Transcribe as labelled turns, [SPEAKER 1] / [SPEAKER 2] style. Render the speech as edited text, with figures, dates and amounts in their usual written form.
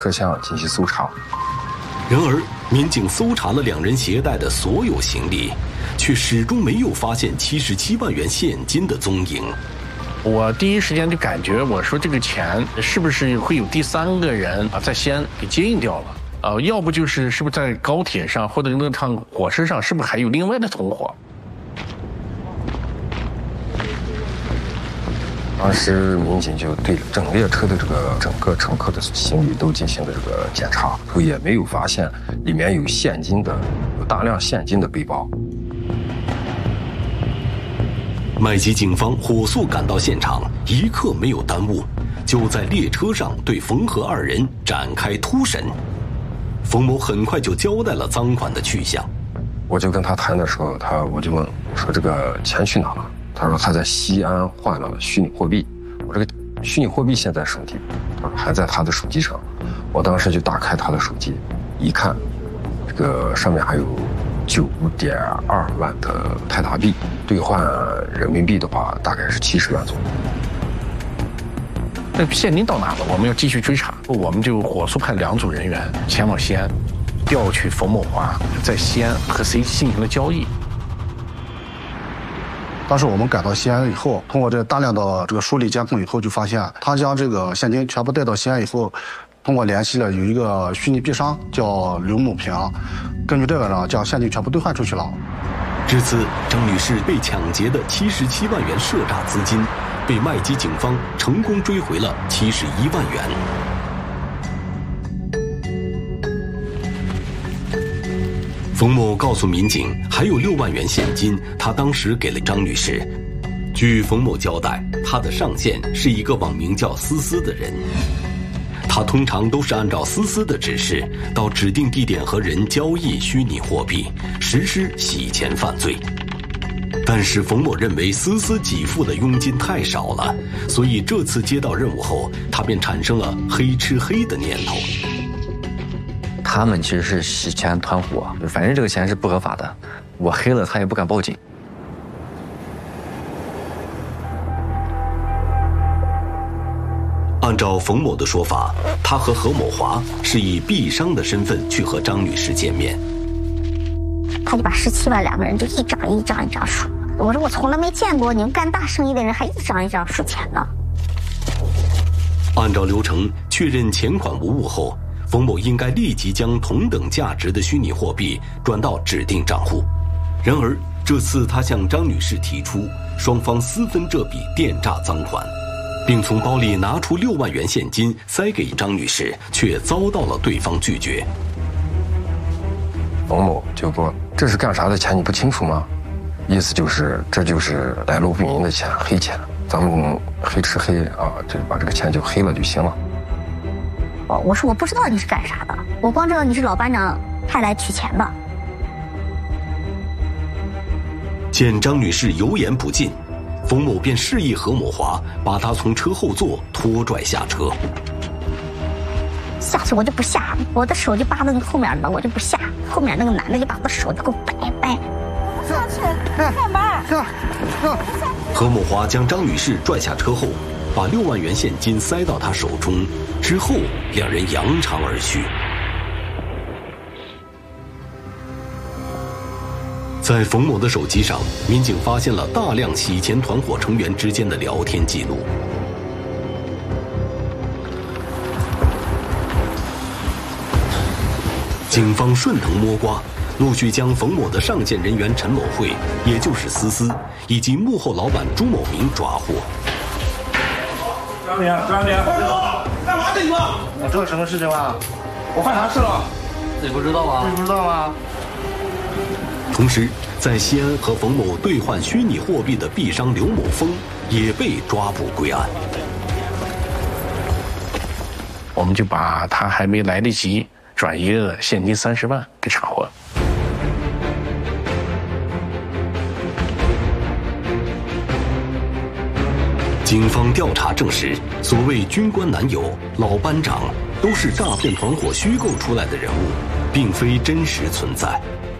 [SPEAKER 1] 各项进行搜查。
[SPEAKER 2] 然而，民警搜查了2人携带的所有行李，却始终没有发现77万元现金的踪影。
[SPEAKER 3] 我第一时间就感觉，我说这个钱是不是会有第3个人在西安给接应掉了？要不是不是在高铁上或者那趟火车上，是不是还有另外的同伙？
[SPEAKER 1] 当时民警就对整列车的整个乘客的行李都进行了检查，也没有发现里面有大量现金的背包。
[SPEAKER 2] 麦吉警方火速赶到现场，一刻没有耽误，就在列车上对冯和2人展开突审。冯某很快就交代了赃款的去向。
[SPEAKER 1] 我就跟他谈的时候，我就问说这个钱去哪了？他说他在西安换了虚拟货币。我这个虚拟货币现在手里，他说还在他的手机上。我当时就打开他的手机，一看，这个上面还有9.2万的泰达币，兑换人民币的话大概是70万左右。
[SPEAKER 3] 那现金到哪了？我们要继续追查，我们就火速派2组人员前往西安，调取冯某华在西安和谁进行了交易。
[SPEAKER 4] 当时我们赶到西安以后，通过这大量的梳理监控以后，就发现他将这个现金全部带到西安以后，通过联系了有一个虚拟币商叫刘某平，根据这个呢，将现金全部兑换出去了。
[SPEAKER 2] 至此，张女士被抢劫的77万元涉诈资金，被麦吉警方成功追回了71万元。冯某告诉民警，还有6万元现金，他当时给了张女士。据冯某交代，他的上线是一个网名叫思思的人，他通常都是按照思思的指示，到指定地点和人交易虚拟货币，实施洗钱犯罪。但是冯某认为思思给付的佣金太少了，所以这次接到任务后，他便产生了黑吃黑的念头。
[SPEAKER 5] 他们其实是洗钱团伙，反正这个钱是不合法的，我黑了他也不敢报警。
[SPEAKER 2] 按照冯某的说法，他和何某华是以币商的身份去和张女士见面。
[SPEAKER 6] 他就把17万2个人就一张一张数。我说我从来没见过你们干大生意的人还一张一张数钱呢。
[SPEAKER 2] 按照流程确认钱款无误后，冯某应该立即将同等价值的虚拟货币转到指定账户。然而这次他向张女士提出双方私分这笔电诈赃款，并从包里拿出6万元现金塞给张女士，却遭到了对方拒绝。
[SPEAKER 1] 冯某就说：“这是干啥的钱？你不清楚吗？”意思就是这就是来路不明的钱，黑钱，咱们黑吃黑啊，就把这个钱就黑了就行了。
[SPEAKER 6] 我说我不知道你是干啥的，我光知道你是老班长派来取钱的。
[SPEAKER 2] 见张女士油盐不进，冯某便示意何某华把她从车后座拖拽下车。
[SPEAKER 6] 下去我就不下，我的手就扒到你后面了，我就不下。后面那个男的就把我的手就给我掰。
[SPEAKER 7] 下去干嘛？
[SPEAKER 2] 何某华将张女士拽下车后，把6万元现金塞到她手中，之后2人扬长而去。在冯某的手机上，民警发现了大量洗钱团伙成员之间的聊天记录。警方顺藤摸瓜，陆续将冯某的上线人员陈某慧，也就是思思，以及幕后老板朱某明抓获。
[SPEAKER 8] 张明，干嘛呢你们？我知道什么事情了？我犯啥事了？
[SPEAKER 5] 你不知道吗？
[SPEAKER 8] 你不知道吗？
[SPEAKER 2] 同时，在西安和冯某兑换虚拟货币的币商刘某峰也被抓捕归案。
[SPEAKER 3] 我们就把他还没来得及转移的现金30万给查获。
[SPEAKER 2] 警方调查证实，所谓军官男友、老班长都是诈骗团伙虚构出来的人物，并非真实存在。